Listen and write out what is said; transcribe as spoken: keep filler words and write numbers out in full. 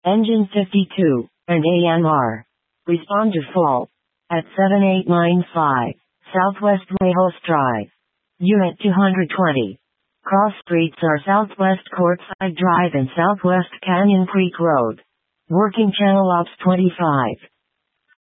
Engine fifty-two, and A M R. Respond to fault. At seven eight nine five, Southwest Rayos Drive. Unit two hundred twenty. Cross streets are Southwest Courtside Drive and Southwest Canyon Creek Road. Working channel ops twenty-five.